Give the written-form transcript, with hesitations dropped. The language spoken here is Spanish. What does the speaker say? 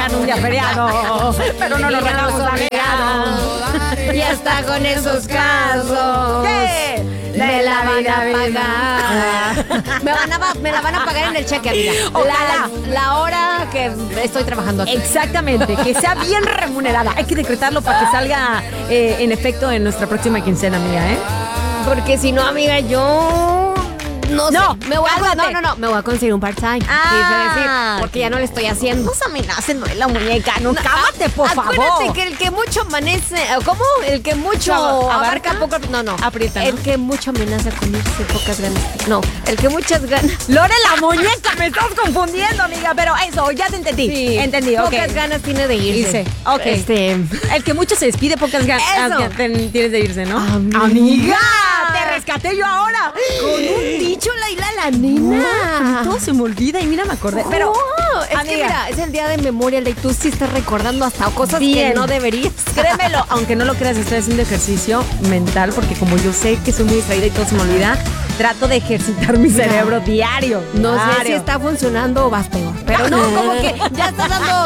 trabajan un día feriado, pero no nos dejamos amigados. Y hasta con esos casos. ¿Qué? Me la van a pagar. Me la van a pagar en el cheque, amiga. Ojalá. La hora que estoy trabajando aquí. Exactamente, que sea bien remunerada. Hay que decretarlo para que salga en efecto en nuestra próxima quincena, amiga, ¿eh? Porque si no, amiga, yo... No, me voy me voy a conseguir un part-time. Quise decir, porque ya no le estoy haciendo. No se amenacen, no es la muñeca, no, cámate, por favor. Acuérdate que el que mucho amanece, ¿cómo? El que mucho abarca poco, no. Aprieta, ¿no? El que mucho amenaza con irse, pocas ganas. No, el que muchas ganas. Lore, la muñeca, me estás confundiendo, amiga, pero eso, ya te entendí. Sí, entendí, ok. Pocas ganas tiene de irse. Ok. El que mucho se despide, pocas ganas tienes de irse, ¿no? Amiga, te rescaté yo ahora. Con un dicho, la nena. Todo se me olvida y mira, me acordé. Pero, es que mira, es el día de memoria y tú sí estás recordando hasta cosas que no deberías. Créemelo, aunque no lo creas, estoy haciendo ejercicio mental porque como yo sé que soy muy distraída y todo se me olvida, trato de ejercitar mi cerebro diario. No sé si está funcionando o vas peor. Pero no, como que ya estás dando